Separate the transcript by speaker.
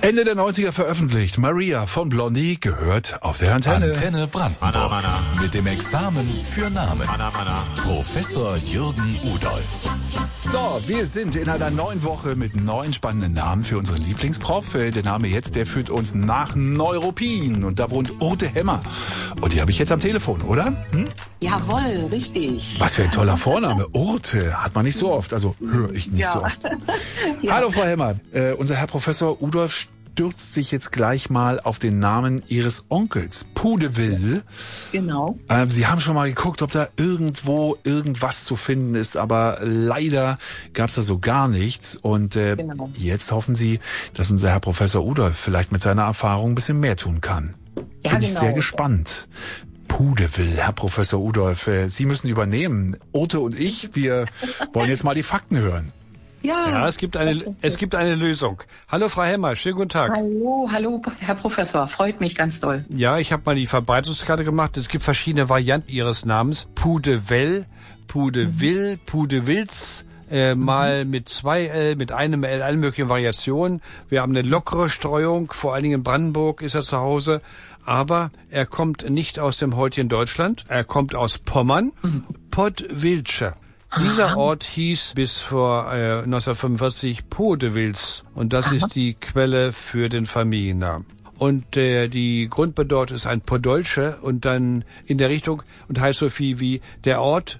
Speaker 1: Ende der 90er veröffentlicht. Maria von Blondie gehört auf der Antenne.
Speaker 2: Antenne Brandenburg. Mit dem Examen für Namen. Professor Jürgen Udolph.
Speaker 1: So, wir sind in einer neuen Woche mit 9 spannenden Namen für unseren Lieblingsprof. Der Name jetzt, der führt uns nach Neuruppin. Und da wohnt Urte Hemmer. Und die habe ich jetzt am Telefon, oder?
Speaker 3: Jawohl, richtig.
Speaker 1: Was für ein toller Vorname. Urte hat man nicht so oft. Also höre ich nicht so oft. Ja. Hallo Frau Hemmer. Unser Herr Professor Udolph stürzt sich jetzt gleich mal auf den Namen Ihres Onkels, Pudewil.
Speaker 3: Genau.
Speaker 1: Sie haben schon mal geguckt, ob da irgendwo irgendwas zu finden ist, aber leider gab es da so gar nichts. Und genau. Jetzt hoffen Sie, dass unser Herr Professor Udolph vielleicht mit seiner Erfahrung ein bisschen mehr tun kann.
Speaker 3: Ja,
Speaker 1: Bin
Speaker 3: genau.
Speaker 1: ich sehr gespannt. Pudewil, Herr Professor Udolph, Sie müssen übernehmen. Urte und ich, wir wollen jetzt mal die Fakten hören.
Speaker 4: Ja, es gibt eine Lösung. Hallo Frau Hemmer, schönen guten Tag.
Speaker 3: Hallo Herr Professor, freut mich ganz doll.
Speaker 4: Ja, ich habe mal die Verbreitungskarte gemacht. Es gibt verschiedene Varianten Ihres Namens. Pudewell, Pudewil, Pudewils, mal mit 2 L, mit einem L, alle möglichen Variationen. Wir haben eine lockere Streuung, vor allen Dingen in Brandenburg ist er zu Hause. Aber er kommt nicht aus dem heutigen Deutschland, er kommt aus Pommern, Pottwilsche. Dieser Ort hieß bis vor 1945 Podewils und das ist die Quelle für den Familiennamen. Und die Grundbedeutung ist ein Podolsche und dann in der Richtung und heißt so viel wie der Ort,